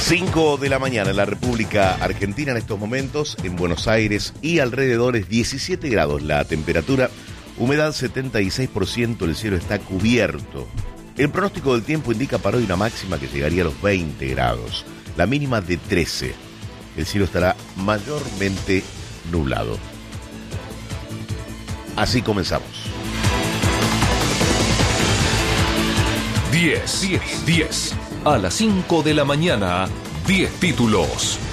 5 de la mañana en la República Argentina, en estos momentos, en Buenos Aires y alrededores, 17 grados la temperatura, humedad 76%, el cielo está cubierto. El pronóstico del tiempo indica para hoy una máxima que llegaría a los 20 grados, la mínima de 13. El cielo estará mayormente nublado. Así comenzamos. 10. A las 5 de la mañana, 10 títulos.